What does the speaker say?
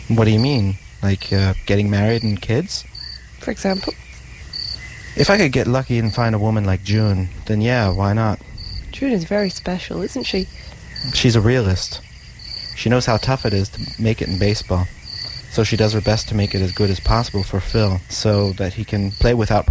What do you mean? Like getting married and kids? For example? If I could get lucky and find a woman like June, then yeah, why not? June is very special, isn't she? She's a realist. She knows how tough it is to make it in baseball. So she does her best to make it as good as possible for Phil, so that he can play without